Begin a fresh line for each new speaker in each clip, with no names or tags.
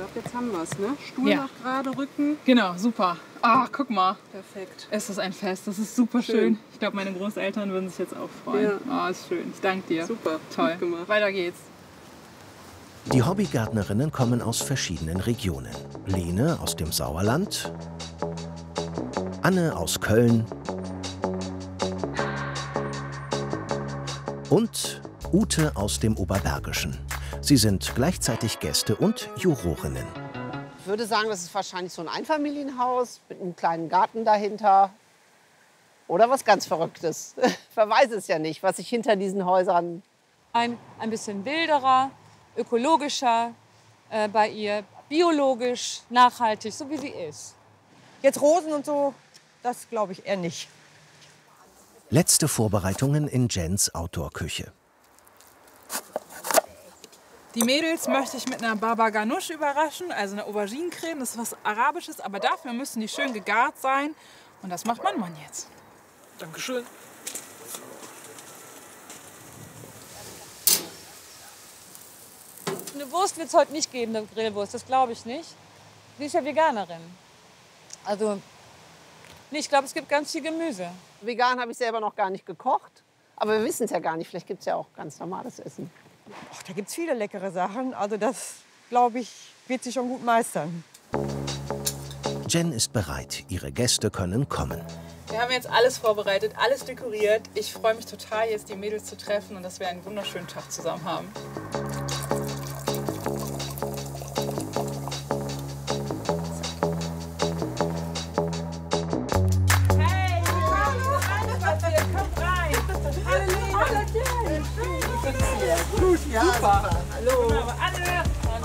glaube, jetzt haben wir es, ne? Stuhl
Ja.
noch gerade, Rücken.
Genau, super. Ah, guck mal.
Perfekt.
Es ist ein Fest, das ist super schön. Ich glaube, meine Großeltern würden sich jetzt auch freuen.
Ja.
Ah, ist schön. Ich danke dir.
Super.
Toll.
Gut gemacht.
Weiter geht's.
Die Hobbygärtnerinnen kommen aus verschiedenen Regionen. Lene aus dem Sauerland, Anne aus Köln und Ute aus dem Oberbergischen. Sie sind gleichzeitig Gäste und Jurorinnen.
Ich würde sagen, das ist wahrscheinlich so ein Einfamilienhaus mit einem kleinen Garten dahinter. Oder was ganz Verrücktes. Wer weiß es ja nicht, was sich hinter diesen Häusern...
Ein bisschen wilderer, ökologischer bei ihr, biologisch, nachhaltig, so wie sie ist.
Jetzt Rosen und so, das glaube ich eher nicht.
Letzte Vorbereitungen in Jens Outdoor-Küche.
Die Mädels möchte ich mit einer Baba Ganoush überraschen, also eine Auberginencreme. Das ist was Arabisches, aber dafür müssen die schön gegart sein. Und das macht mein Mann jetzt.
Dankeschön.
Eine Wurst wird es heute nicht geben, eine Grillwurst, das glaube ich nicht. Sie ist ja Veganerin. Also, nee, ich glaube, es gibt ganz viel Gemüse.
Vegan habe ich selber noch gar nicht gekocht. Aber wir wissen es ja gar nicht. Vielleicht gibt es ja auch ganz normales Essen.
Ach, da gibt es viele leckere Sachen. Also das, glaube ich, wird sie schon gut meistern.
Jen ist bereit. Ihre Gäste können kommen.
Wir haben jetzt alles vorbereitet, alles dekoriert. Ich freue mich total, jetzt die Mädels zu treffen und dass wir einen wunderschönen Tag zusammen haben. Hey, kommt rein! Hallo,
Gut, ja, super. Hallo.
Anne!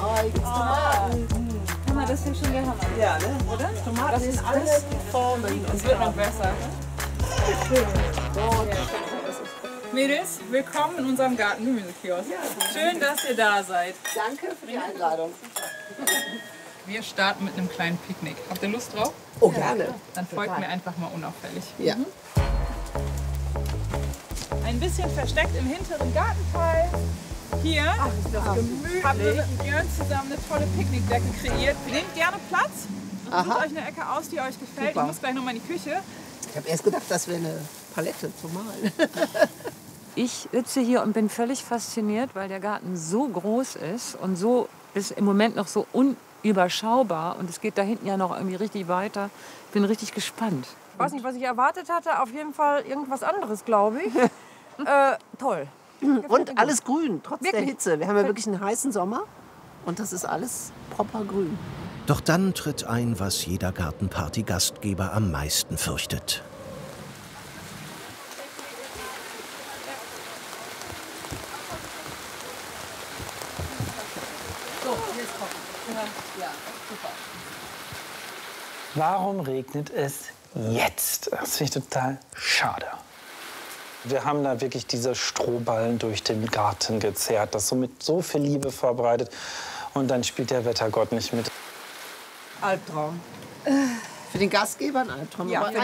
Guck mal, das ist ja schon der Hammer.
Ja, ne? Oder? Tomaten in alle Formen.
Es wird noch besser. Mädels, willkommen in unserem Garten-Gemüsekiosk. Schön, dass ihr da seid.
Danke für die Einladung.
Wir starten mit einem kleinen Picknick. Habt ihr Lust drauf?
Oh, gerne.
Dann folgt mir einfach mal unauffällig.
Ja.
Ein bisschen versteckt im hinteren Gartenteil. Hier haben wir mit dem Björn zusammen eine tolle Picknickdecke kreiert. Nehmt gerne Platz und sucht euch eine Ecke aus, die euch gefällt.
Super.
Ich muss gleich noch mal in die Küche.
Ich habe erst gedacht, das wäre eine Palette zum Malen.
Ich sitze hier und bin völlig fasziniert, weil der Garten so groß ist und so ist im Moment noch so unüberschaubar. Und es geht da hinten ja noch irgendwie richtig weiter. Ich bin richtig gespannt.
Ich weiß nicht, was ich erwartet hatte. Auf jeden Fall irgendwas anderes, glaube ich. Toll.
Und alles grün, trotz der
Wirklich?
Hitze. Wir haben ja wirklich einen heißen Sommer. Und das ist alles proper grün.
Doch dann tritt ein, was jeder Gartenparty-Gastgeber am meisten fürchtet.
Warum regnet es jetzt? Das finde ich total schade. Wir haben da wirklich diese Strohballen durch den Garten gezerrt, das so mit so viel Liebe vorbereitet. Und dann spielt der Wettergott nicht mit.
Albtraum.
Für den Gastgeber ein Albtraum.
Ja,
aber
für